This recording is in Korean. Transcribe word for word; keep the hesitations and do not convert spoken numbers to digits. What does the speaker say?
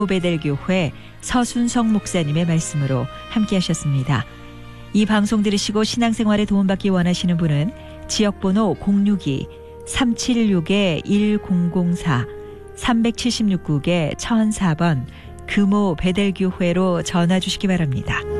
베델교회 서순성 목사님의 말씀으로 함께 하셨습니다. 이 방송 들으시고 신앙생활에 도움받기 원하시는 분은 지역번호 공육이 삼칠육 일공공사 삼칠육 국에 천사 번 금호 베델교회로 전화 주시기 바랍니다.